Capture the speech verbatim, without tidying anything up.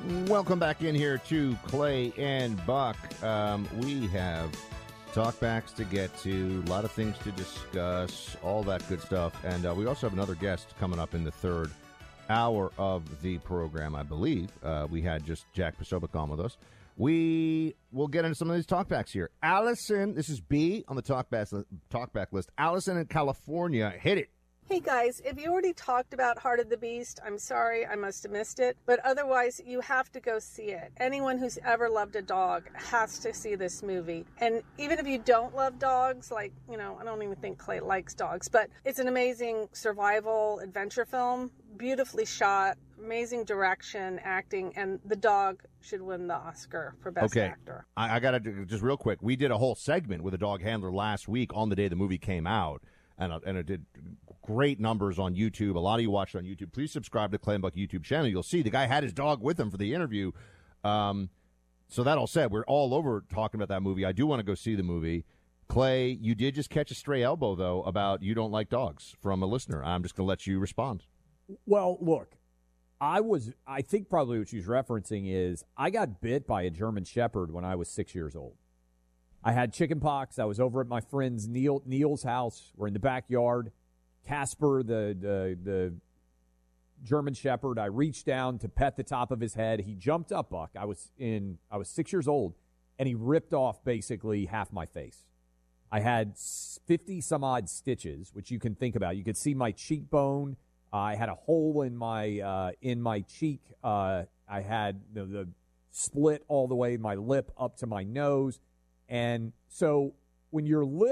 Welcome back in here to Clay and Buck. Um, we have talkbacks to get to, a lot of things to discuss, all that good stuff. And uh, we also have another guest coming up in the third hour of the program, I believe. Uh, we had just Jack Posobiec on with us. We will get into some of these talkbacks here. Allison, this is B on the talkback, talkback list. Allison in California, hit it. Hey guys, if you already talked about Heart of the Beast, I'm sorry, I must have missed it. But otherwise, you have to go see it. Anyone who's ever loved a dog has to see this movie. And even if you don't love dogs, like, you know, I don't even think Clay likes dogs, but it's an amazing survival adventure film, beautifully shot, amazing direction, acting, and the dog should win the Oscar for Best okay. Actor. I, I got to, just real quick, we did a whole segment with a dog handler last week on the day the movie came out. And, and it did great numbers on YouTube. A lot of you watched on YouTube. Please subscribe to Clay and Buck YouTube channel. You'll see the guy had his dog with him for the interview. Um, so that all said, we're all over talking about that movie. I do want to go see the movie. Clay, you did just catch a stray elbow, though, about you don't like dogs from a listener. I'm just going to let you respond. Well, look, I was, I think probably what she's referencing is I got bit by a German Shepherd when I was six years old. I had chicken pox. I was over at my friend's Neil Neil's house. We're in the backyard. Casper, the, the the German Shepherd, I reached down to pet the top of his head. He jumped up, Buck. I was in. I was six years old, and he ripped off basically half my face. I had fifty some odd stitches, which you can think about. You could see my cheekbone. Uh, I had a hole in my uh, in my cheek. Uh, I had the, the split all the way my lip up to my nose. And so when you're little,